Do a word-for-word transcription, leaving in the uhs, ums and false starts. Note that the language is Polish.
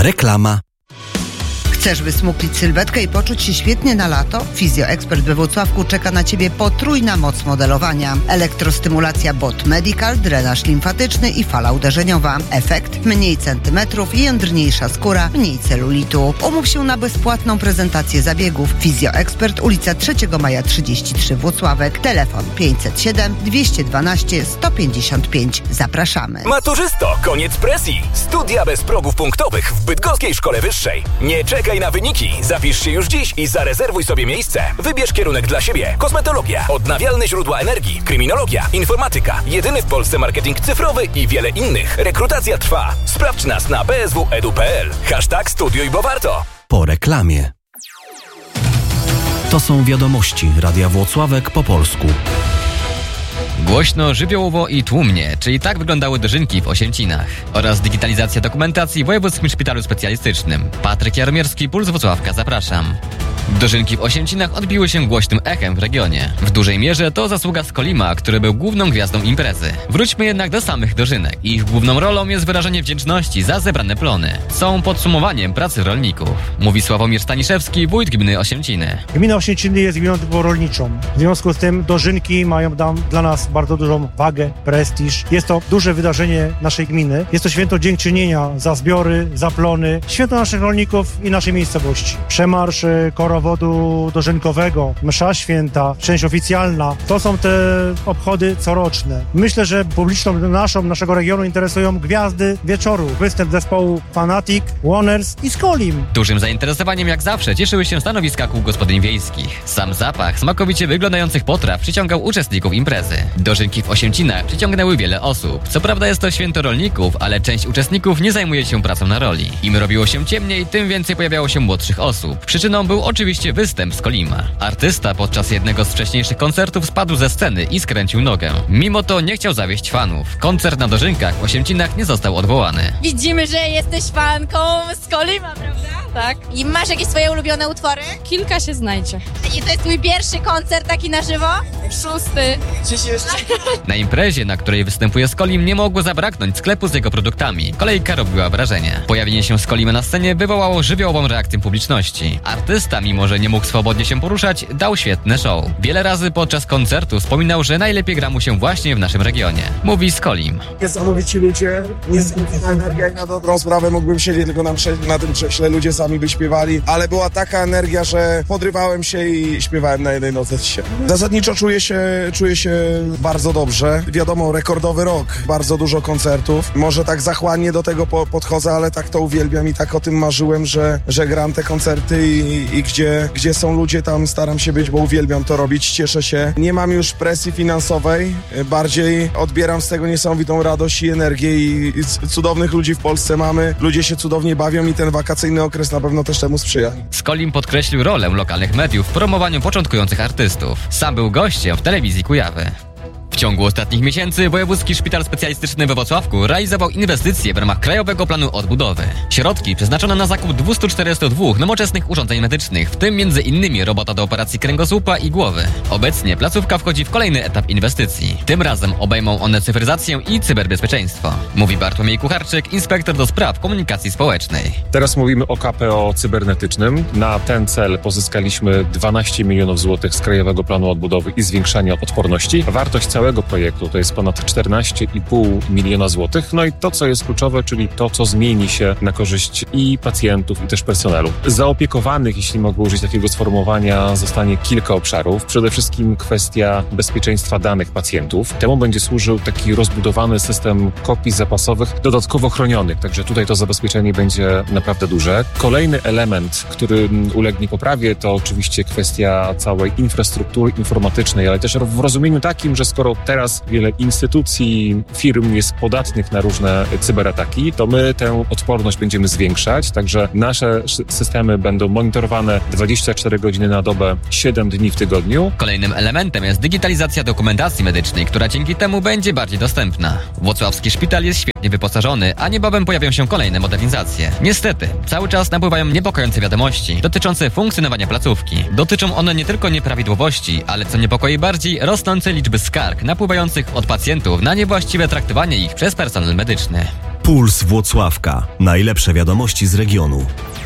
Reklama. Chcesz wysmuklić sylwetkę i poczuć się świetnie na lato? Fizjoekspert we Włocławku czeka na Ciebie potrójna moc modelowania. Elektrostymulacja Bot Medical, drenaż limfatyczny i fala uderzeniowa. Efekt? Mniej centymetrów, jędrniejsza skóra, mniej celulitu. Umów się na bezpłatną prezentację zabiegów. Fizjoekspert, ulica trzeciego maja trzydzieści trzy Włocławek. Telefon pięćset siedem dwieście dwanaście sto pięćdziesiąt pięć. Zapraszamy. Maturzysto, koniec presji. Studia bez progów punktowych w Bydgoskiej Szkole Wyższej. Nie czekaj na wyniki. Zapisz się już dziś i zarezerwuj sobie miejsce. Wybierz kierunek dla siebie. Kosmetologia, odnawialne źródła energii, kryminologia, informatyka, jedyny w Polsce marketing cyfrowy i wiele innych. Rekrutacja trwa. Sprawdź nas na b s w edu kropka p l. Hashtag studiuj, bo warto. Po reklamie. To są wiadomości Radia Włocławek po polsku. Głośno, żywiołowo i tłumnie, czyli tak wyglądały dożynki w Osięcinach. Oraz digitalizacja dokumentacji w Wojewódzkim Szpitalu Specjalistycznym. Patryk Jaromierski, Puls Włocławka, zapraszam. Dożynki w Osięcinach odbiły się głośnym echem w regionie. W dużej mierze to zasługa Skolima, który był główną gwiazdą imprezy. Wróćmy jednak do samych dożynek. Ich główną rolą jest wyrażenie wdzięczności za zebrane plony. Są podsumowaniem pracy rolników. Mówi Sławomir Staniszewski, wójt gminy Osięciny. Gmina Osięciny jest gminą typowo rolniczą. W związku z tym dożynki mają dla nas bardzo dużą wagę, prestiż. Jest to duże wydarzenie naszej gminy. Jest to święto dziękczynienia za zbiory, za plony. Święto naszych rolników i naszej miejscowości. Przemarsz korowodu dożynkowego, msza święta, część oficjalna. To są te obchody coroczne. Myślę, że publiczną naszą, naszego regionu interesują gwiazdy wieczoru. Występ zespołu Fanatic, Woners i Skolim. Dużym zainteresowaniem jak zawsze cieszyły się stanowiska kół gospodyń wiejskich. Sam zapach smakowicie wyglądających potraw przyciągał uczestników imprezy. Dożynki w Osięcinach przyciągnęły wiele osób. Co prawda jest to święto rolników, ale część uczestników nie zajmuje się pracą na roli. Im robiło się ciemniej, tym więcej pojawiało się młodszych osób. Przyczyną był oczywiście występ Skolima. Artysta podczas jednego z wcześniejszych koncertów spadł ze sceny i skręcił nogę. Mimo to nie chciał zawieść fanów. Koncert na Dożynkach w Osięcinach nie został odwołany. Widzimy, że jesteś fanką Skolima, prawda? Tak. I masz jakieś swoje ulubione utwory? Kilka się znajdzie. I to jest twój pierwszy koncert taki na żywo? Szósty. Na imprezie, na której występuje Skolim, nie mogło zabraknąć sklepu z jego produktami. Kolejka robiła wrażenie. Pojawienie się Skolima na scenie wywołało żywiołową reakcję publiczności. Artysta, mimo że nie mógł swobodnie się poruszać, dał świetne show. Wiele razy podczas koncertu wspominał, że najlepiej gra mu się właśnie w naszym regionie. Mówi Skolim. Niesamowici ludzie, niesamowita energia i na dobrą sprawę mógłbym siedzieć tylko na, prze- na tym krześle, ludzie sami by śpiewali, ale była taka energia, że podrywałem się i śpiewałem na jednej nodze. Zasadniczo czuję się, czuję się bardzo dobrze. Wiadomo, rekordowy rok, bardzo dużo koncertów. Może tak zachłannie do tego po- podchodzę, ale tak to uwielbiam i tak o tym marzyłem, że, że gram te koncerty i, i gdzie, gdzie są ludzie, tam staram się być, bo uwielbiam to robić, cieszę się. Nie mam już presji finansowej, bardziej odbieram z tego niesamowitą radość i energię i, i cudownych ludzi w Polsce mamy. Ludzie się cudownie bawią i ten wakacyjny okres na pewno też temu sprzyja. Skolim podkreślił rolę lokalnych mediów w promowaniu początkujących artystów. Sam był gościem w telewizji Kujawy. W ciągu ostatnich miesięcy Wojewódzki Szpital Specjalistyczny we Włocławku realizował inwestycje w ramach Krajowego Planu Odbudowy. Środki przeznaczono na zakup dwieście czterdzieści dwa nowoczesnych urządzeń medycznych, w tym między innymi robota do operacji kręgosłupa i głowy. Obecnie placówka wchodzi w kolejny etap inwestycji. Tym razem obejmą one cyfryzację i cyberbezpieczeństwo. Mówi Bartłomiej Kucharczyk, inspektor do spraw komunikacji społecznej. Teraz mówimy o K P O cybernetycznym. Na ten cel pozyskaliśmy dwanaście milionów złotych z Krajowego Planu Odbudowy i zwiększania odporności. Wartość całego projektu to jest ponad czternaście i pół miliona złotych. No i to, co jest kluczowe, czyli to, co zmieni się na korzyść i pacjentów, i też personelu. Zaopiekowanych, jeśli mogę użyć takiego sformułowania, zostanie kilka obszarów. Przede wszystkim kwestia bezpieczeństwa danych pacjentów. Temu będzie służył taki rozbudowany system kopii zapasowych, dodatkowo chronionych. Także tutaj to zabezpieczenie będzie naprawdę duże. Kolejny element, który ulegnie poprawie, to oczywiście kwestia całej infrastruktury informatycznej, ale też w rozumieniu takim, że skoro teraz wiele instytucji, firm jest podatnych na różne cyberataki, to my tę odporność będziemy zwiększać, także nasze systemy będą monitorowane dwadzieścia cztery godziny na dobę, siedem dni w tygodniu. Kolejnym elementem jest digitalizacja dokumentacji medycznej, która dzięki temu będzie bardziej dostępna. Włocławski szpital jest świetny. kompletnie wyposażony, a niebawem pojawią się kolejne modernizacje. Niestety, cały czas napływają niepokojące wiadomości dotyczące funkcjonowania placówki. Dotyczą one nie tylko nieprawidłowości, ale co niepokoi bardziej, rosnące liczby skarg napływających od pacjentów na niewłaściwe traktowanie ich przez personel medyczny. Puls Włocławka. Najlepsze wiadomości z regionu.